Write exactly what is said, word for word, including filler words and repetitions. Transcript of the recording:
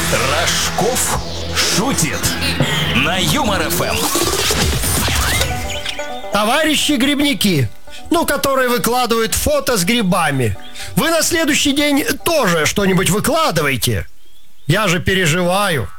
Рожков шутит на Юмор эф эм. Товарищи грибники, ну, которые выкладывают фото с грибами, вы на следующий день тоже что-нибудь выкладываете? Я же переживаю.